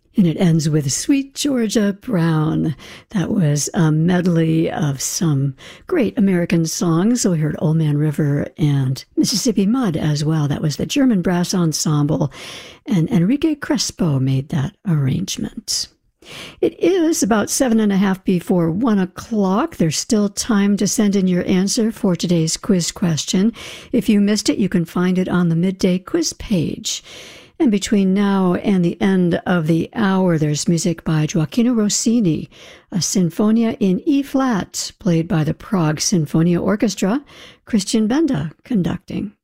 And it ends with Sweet Georgia Brown. That was a medley of some great American songs. So we heard Old Man River and Mississippi Mud as well. That was the German Brass Ensemble. And Enrique Crespo made that arrangement. It is about 7:30 before 1 o'clock. There's still time to send in your answer for today's quiz question. If you missed it, you can find it on the midday quiz page. And between now and the end of the hour, there's music by Gioacchino Rossini, a Sinfonia in E-flat, played by the Prague Sinfonia Orchestra, Christian Benda conducting.